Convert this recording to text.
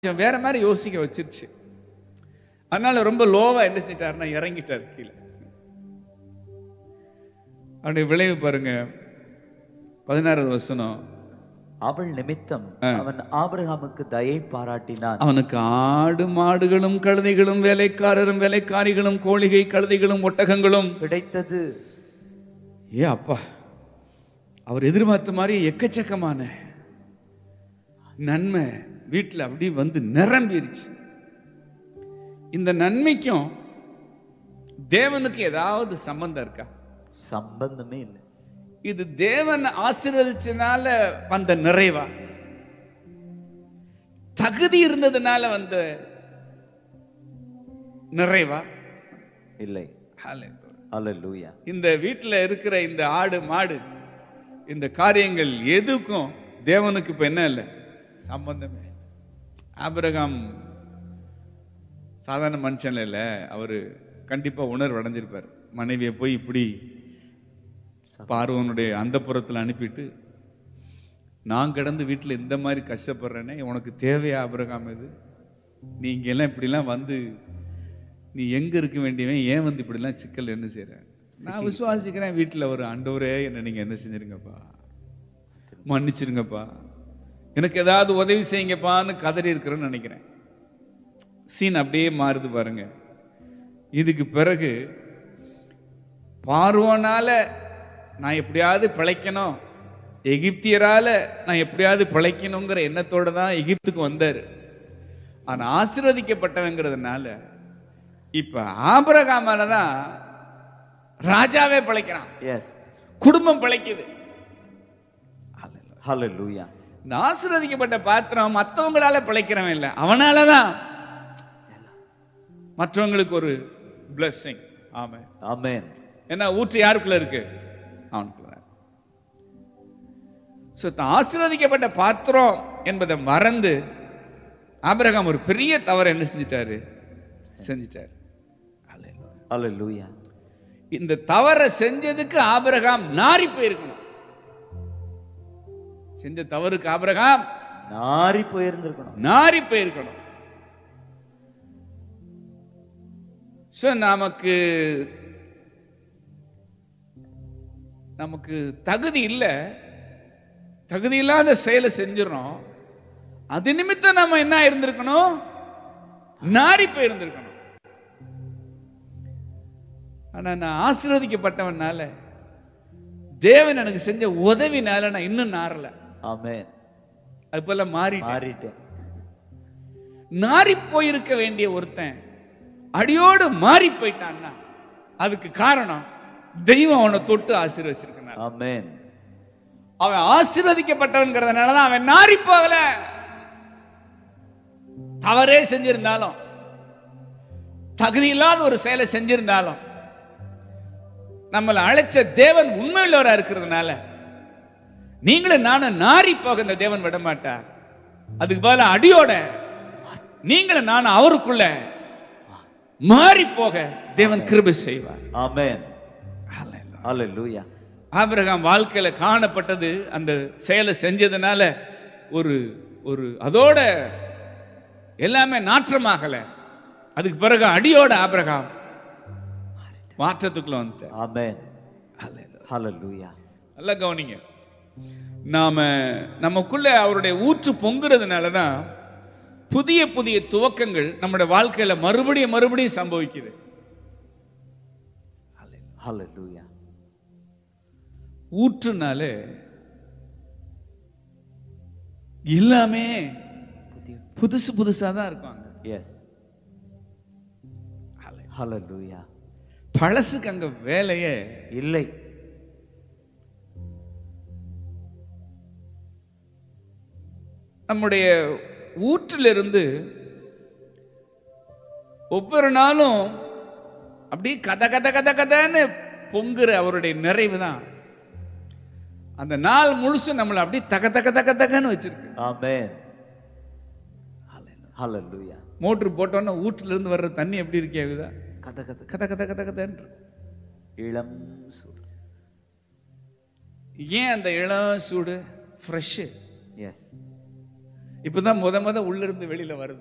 வேற மாதிரி யோசிக்க வச்சிருச்சு. அதனால ரொம்ப லோவா என்ன செஞ்சிட்டாருன்னா இறங்கிட்டார் கீழே. அவனுடைய விளைவு பாருங்க, 16வது வசனம். அவள் நிமித்தம் அவன் ஆபிரகாமுக்கு தயை பாராட்டினான். அவனுக்கு ஆடு மாடுகளும் கழுதைகளும் வேலைக்காரரும் வேலைக்காரிகளும் கோழிகை கழுதைகளும் ஒட்டகங்களும் கிடைத்தது. ஏ அப்பா, அவர் எதிர்பார்த்த மாதிரி எக்கச்சக்கமான நன்மை வீட்டில் அப்படி வந்து நிரம்பிருச்சு. இந்த நன்மைக்கும் தேவனுக்கு ஏதாவது சம்பந்தம் இருக்கா? சம்பந்தமே இல்லை. இது தேவன் ஆசீர்வதிச்சனால வந்த நிறைவா, தகுதி இருந்ததுனால வந்த நிறைவா? இல்லை. ஹல்லேலூயா. இந்த வீட்டில் இருக்கிற இந்த ஆடு மாடு இந்த காரியங்கள் எதுக்கும் தேவனுக்கு இப்ப என்ன இல்லை, சம்பந்தமே. ஆபிரகாம் சாதாரண மனுஷன் இல்லை, அவரு கண்டிப்பா உணர்வு அடைஞ்சிருப்பார். மனைவியை போய் இப்படி பார்வனுடைய அந்த புறத்தில் அனுப்பிட்டு, நான் கிடந்து வீட்டில் இந்த மாதிரி கஷ்டப்படுறேனே, உனக்கு தேவையா ஆபிரகாம்? இது நீங்க எல்லாம் இப்படிலாம் வந்து நீ எங்க இருக்க வேண்டியவன், ஏன் வந்து இப்படிலாம் சிக்கல் என்ன செய்யற? நான் விசுவாசிக்கிறேன் வீட்டில் ஒரு ஆண்டவரே என்ன நீங்க என்ன செஞ்சிருங்கப்பா, மன்னிச்சிருங்கப்பா, எனக்கு ஏதாவது உதவி செய்யுங்கப்பான்னு கதறி இருக்கிறேன்னு நினைக்கிறேன். சீன் அப்படியே மாறுது பாருங்க. இதுக்கு பிறகு பார்வோனால நான் எப்படியாவது பிழைக்கணும், எகிப்தியரால நான் எப்படியாவது பிழைக்கணுங்கிற எண்ணத்தோட தான் எகிப்துக்கு வந்தார். ஆனா ஆசீர்வதிக்கப்பட்டவங்கிறதுனால இப்ப ஆபிரகாமால தான் ராஜாவே பிழைக்கிறான். எஸ், குடும்பம் பிழைக்குது. ஹல்லேலூயா. இந்த ஆசீர்வதிக்கப்பட்ட பாத்திரம் மற்றவங்களால பிழைக்கிறவன் இல்லை, அவனாலதான் மற்றவங்களுக்கு ஒரு blessing. ஆமென் ஆமென். ஏன்னா ஊற்று யாருக்குள்ள இருக்கு? அவனுக்குள்ள. ஆசீர்வதிக்கப்பட்ட பாத்திரம் என்பதை மறந்து ஆபிரகாம் ஒரு பெரிய தவறு என்ன செஞ்சிட்டாரு. ஹல்லேலூயா. இந்த தவறை செஞ்சதுக்கு ஆபிரகாம் நாரி போயிருக்கணும். செஞ்ச தவறுக்கு ஆபிரகாம் நாரி போயிருக்கணும். நமக்கு தகுதி இல்லை, தகுதி இல்லாத செயலை செஞ்சிடறோம். அது நிமித்தம் நம்ம என்ன இருந்திருக்கணும்? நாரி போயிருந்திருக்கணும். ஆனா நான் ஆசீர்வதிக்கப்பட்டவனால, தேவன் எனக்கு செஞ்ச உதவினால நான் இன்னும் நாரல. ஆமென். அது போல மாறிட்டேன். நாரி போயிருக்க வேண்டிய ஒருத்தன் அடியோடு மாறி போயிட்டான்னா அதுக்கு காரணம் தெய்வம் அவனை தொட்டு ஆசீர்வச்சிருக்கிறான். ஆமென். அவன் ஆசீர்வதிக்கப்பட்டவன்கிறதுனாலதான் அவன் நாரி போகல. தவறே செஞ்சிருந்தாலும், தகுதி இல்லாத ஒரு செயலை செஞ்சிருந்தாலும், நம்மளை அழைச்ச தேவன் உண்மையுள்ளவரா இருக்கிறதுனால நீங்களும் நானும் நாரி போக இந்த தேவன் விட மாட்டார். அதுக்கு பதிலா அடியோட நீங்களும் நானும் அவருக்குள்ள மாறி போக தேவன் கிருபை செய்வார். ஆமென். ஹல்லேலூயா. ஆபிரகாம் வாழ்க்கையில காணப்பட்டது அந்த செயலை செஞ்சதுனால ஒரு அதோட எல்லாமே நாற்றமாகல. அதுக்கு பிறகு அடியோட ஆபிரகாம் மாற்றத்துக்குள்ள வந்துட்டார். ஆமென். ஹல்லேலூயா. நல்லா கவனிங்க. நமக்குள்ள அவருடைய ஊற்று பொங்குறதுனாலதான் புதிய புதிய துவக்கங்கள் நம்முடைய வாழ்க்கையில மறுபடியும் சம்பவிக்குது. ஹல்லேலூயா. ஊற்றுனாலே எல்லாமே புதுசா தான் இருக்காங்க. எஸ். ஹல்லேலூயா. பழசுக்கு அங்க வேலையே இல்லை. நம்முடைய ஊற்றிலிருந்து ஒவ்வொரு நாளும் அப்படி கதன்னு பொங்குற அவருடைய நிறைவு தான் அந்த நாள் முழுசும் நம்மளை அப்படி தகன்னு வச்சிருக்கு. ஆமென். ஹல்லேலூயா. மோட்டர் போட்டோன்னா ஊற்றில இருந்து வர்ற தண்ணி எப்படி இருக்கேங்குதா? கதன்னு இளம் சூடு. ஏன் அந்த இளம் சூடு? ஃப்ரெஷ். எஸ். இப்பதான் முத உள்ள இருந்து வெளியில வருது.